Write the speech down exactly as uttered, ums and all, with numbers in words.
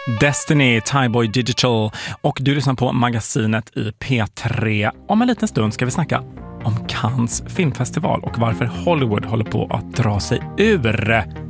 Destiny, Thaiboy Digital, och du lyssnar på Magasinet i P tre. Om en liten stund ska vi snacka om Cannes filmfestival och varför Hollywood håller på att dra sig ur.